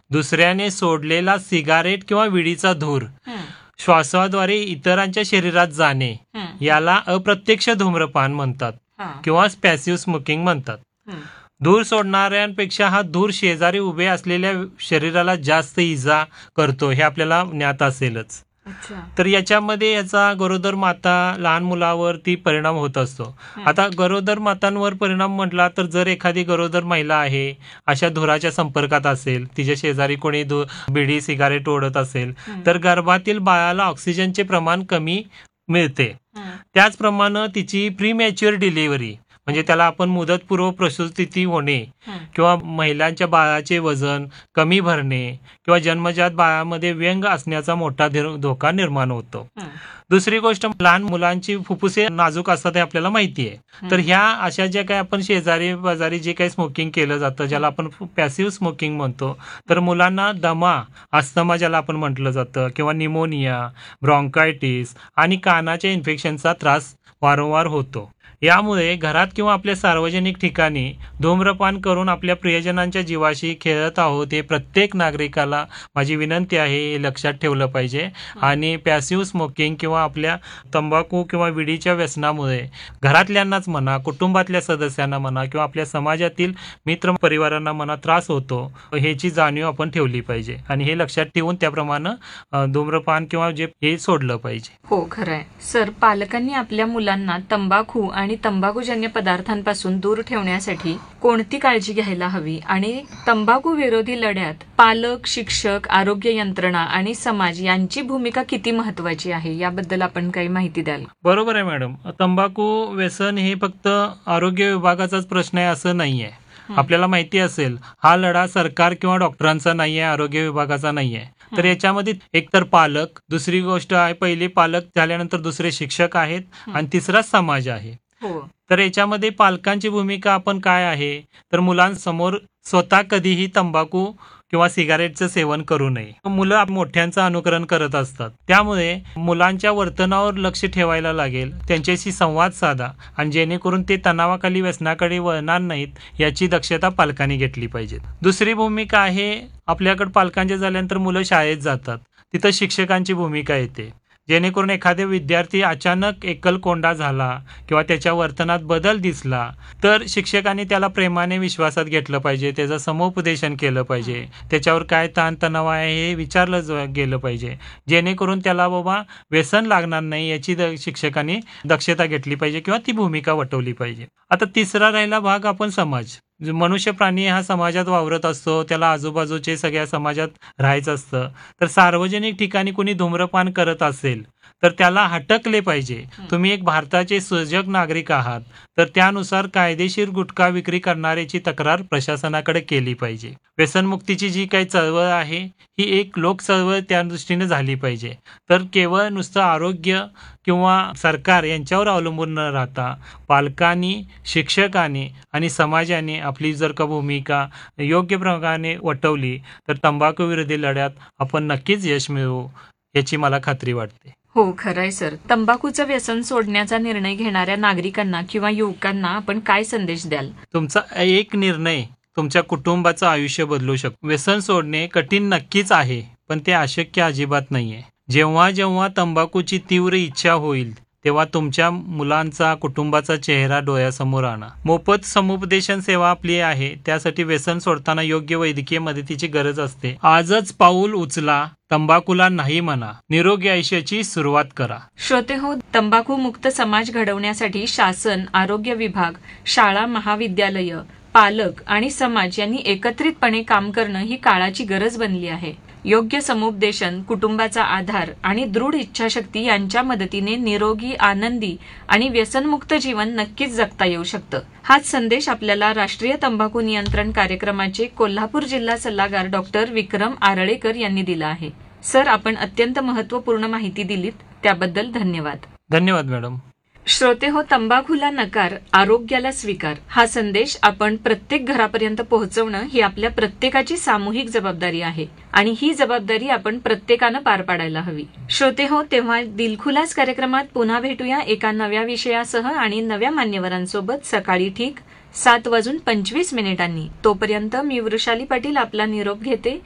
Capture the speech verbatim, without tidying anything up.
दुसऱ्याने सोडलेला सिगारेट किंवा विडीचा धूर श्वासाद्वारे इतरांच्या शरीरात जाणे याला अप्रत्यक्ष धूम्रपान म्हणतात किंवा पॅसिव्ह स्मोकिंग म्हणतात। धूर सोडणाऱ्यांपेक्षा हा धूर शेजारी उभे असलेल्या शरीराला जास्त इजा करतो हे आपल्याला ज्ञात असेलच। तर याच्यामध्ये याचा गरोदर माता लहान मुलावरती परिणाम होत असतो। आता गरोदर मातांवर परिणाम म्हटला तर जर एखादी गरोदर महिला आहे अशा धुराच्या संपर्कात असेल, तिच्या शेजारी कोणी बिडी सिगारेट ओढत असेल तर गर्भातील बाळाला ऑक्सिजनचे प्रमाण कमी मिळते। त्याचप्रमाणे तिची प्रीमॅच्युअर डिलिव्हरी म्हणजे त्याला आपण मुदतपूर्व प्रसूती होणे किंवा महिलांच्या बाळाचे वजन कमी भरणे किंवा जन्मजात बाळामध्ये व्यंग असण्याचा मोठा धोका निर्माण होतो। दुसरी गोष्ट, लहान मुलांची फुफ्फुसे नाजूक असतात हे आपल्याला माहिती आहे। तर ह्या अशा ज्या काही आपण शेजारी बाजारी जे काही स्मोकिंग केलं जातं ज्याला आपण पॅसिव्ह स्मोकिंग म्हणतो, तर मुलांना दमा, अस्थमा ज्याला आपण म्हटलं जातं किंवा निमोनिया, ब्रॉन्कायटिस आणि कानाच्या इन्फेक्शनचा त्रास वारंवार होतो। यामुळे घरात किंवा आपल्या सार्वजनिक ठिकाणी धूम्रपान करून आपल्या प्रियजनांच्या जीवाशी खेळत आहोत हे प्रत्येक नागरिकाला माझी विनंती आहे, हे लक्षात ठेवलं पाहिजे। आणि पॅसिव्ह स्मोकिंग किंवा आपल्या तंबाखू किंवा विडीच्या व्यसनामुळे घरातल्यांनाच म्हणा, कुटुंबातल्या सदस्यांना म्हणा किंवा आपल्या समाजातील मित्र परिवारांना म्हणा त्रास होतो, ह्याची जाणीव आपण ठेवली पाहिजे आणि हे लक्षात ठेवून त्याप्रमाणे धूम्रपान किंवा जे हे सोडलं पाहिजे। हो, खरंय सर। पालकांनी आपल्या मुलांना तंबाखू आणि तंबाखूजन्य पदार्थांपासून दूर ठेवण्यासाठी कोणती काळजी घ्यायला हवी आणि तंबाखू विरोधी लढ्यात पालक, शिक्षक, आरोग्य यंत्रणा आणि समाज यांची भूमिका किती महत्वाची आहे याबद्दल आपण काही माहिती द्याल? बरोबर आहे मॅडम। तंबाखू व्यसन हे फक्त आरोग्य विभागाचाच प्रश्न आहे असं नाहीये। आपल्याला माहिती असेल हा लढा सरकार किंवा डॉक्टरांचा नाहीये, आरोग्य विभागाचा नाहीये। तर याच्यामध्ये एकतर पालक, दुसरी गोष्ट आहे पहिले पालक झाल्यानंतर दुसरे शिक्षक आहेत आणि तिसरा समाज आहे। तर याच्यामध्ये पालकांची भूमिका आपण काय आहे, तर मुलांसमोर स्वतः कधीही तंबाखू किंवा सिगारेटचं सेवन करू नये। मुलं मोठ्यांचं अनुकरण करत असतात, त्यामुळे मुलांच्या वर्तनावर लक्ष ठेवायला लागेल, त्यांच्याशी संवाद साधा आणि जेणेकरून ते तणावाखाली व्यसनाकडे वळणार नाहीत याची दक्षता पालकांनी घेतली पाहिजे। दुसरी भूमिका आहे आपल्याकडे पालकांच्या झाल्यानंतर मुलं शाळेत जातात, तिथं शिक्षकांची भूमिका येते। जेणेकरून एखादे विद्यार्थी अचानक एकलकोंडा झाला किंवा त्याच्या वर्तनात बदल दिसला तर शिक्षकांनी त्याला प्रेमाने विश्वासात घेतलं पाहिजे, त्याचं समुपदेशन केलं पाहिजे, त्याच्यावर काय ताणतणाव आहे हे विचारलं गेलं पाहिजे, जेणेकरून त्याला बाबा व्यसन लागणार नाही याची शिक्षकांनी दक्षता घेतली पाहिजे किंवा ती भूमिका वठवली पाहिजे। आता तिसरा राहिला भाग आपण समाज। मनुष्य प्राणी हा समाजात वावरत असतो, त्याला आजूबाजूचे सगळ्या समाजात राहायचं असतं। तर सार्वजनिक ठिकाणी कोणी धूम्रपान करत असेल तर त्याला हटकले पाहिजे। तुम्ही एक भारताचे सजग नागरिक आहात तर त्यानुसार कायदेशीर गुटखा विक्री करणाऱ्याची तक्रार प्रशासनाकडे केली पाहिजे। व्यसनमुक्तीची जी काही चळवळ आहे ही एक लोक चळवळ त्या दृष्टीने झाली पाहिजे। तर केवळ नुसतं आरोग्य किंवा सरकार यांच्यावर अवलंबून न राहता पालकांनी, शिक्षकांनी आणि समाजाने आपली जर का भूमिका योग्य प्रकारे वटवली तर तंबाखू विरोधी लढ्यात आपण नक्कीच यश मिळवू याची मला खात्री वाटते। हो, खरंय सर। तंबाखूचं व्यसन सोडण्याचा निर्णय घेणाऱ्या नागरिकांना किंवा युवकांना आपण काय संदेश द्याल? तुमचा एक निर्णय तुमच्या कुटुंबाचं आयुष्य बदलू शकतो। व्यसन सोडणे कठीण नक्कीच आहे, पण ते अशक्य अजिबात नाहीये। जेव्हा जेव्हा तंबाखूची तीव्र इच्छा होईल तेव्हा तुमच्या मुलांचा, कुटुंबाचा चेहरा डोळ्यासमोर आणा। मोफत समुपदेशन सेवा आपली आहे, त्यासाठी व्यसन सोडताना योग्य वैद्यकीय मदतीची गरज असते। आजच पाऊल उचला, तंबाखूला नाही म्हणा, निरोगी आयुष्याची सुरुवात करा। श्रोते हो, तंबाखू मुक्त समाज घडवण्यासाठी शासन, आरोग्य विभाग, शाळा, महाविद्यालय, पालक आणि समाज यांनी एकत्रितपणे काम करणं ही काळाची गरज बनली आहे। योग्य समुपदेशन, कुटुंबाचा आधार आणि दृढ इच्छाशक्ती यांच्या मदतीने निरोगी, आनंदी आणि व्यसनमुक्त जीवन नक्कीच जगता येऊ शकतं। हाच संदेश आपल्याला राष्ट्रीय तंबाखू नियंत्रण कार्यक्रमाचे कोल्हापूर जिल्हा सल्लागार डॉक्टर विक्रम आरळेकर यांनी दिला आहे। सर, आपण अत्यंत महत्त्वपूर्ण माहिती दिलीत त्याबद्दल धन्यवाद। धन्यवाद मॅडम। श्रोते हो, तंबाखूला नकार, आरोग्याला स्वीकार हा संदेश आपण प्रत्येक घरापर्यंत पोहोचवणं ही आपल्या प्रत्येकाची सामूहिक जबाबदारी आहे आणि ही जबाबदारी आपण प्रत्येकानं पार पाडायला हवी। श्रोते हो, तेव्हा दिलखुलास कार्यक्रमात पुन्हा भेटूया एका नव्या विषयासह आणि नव्या मान्यवरांसोबत सकाळी ठीक सात वाजून पंचवीस मिनिटांनी। तोपर्यंत मी वृषाली पाटील आपला निरोप घेते।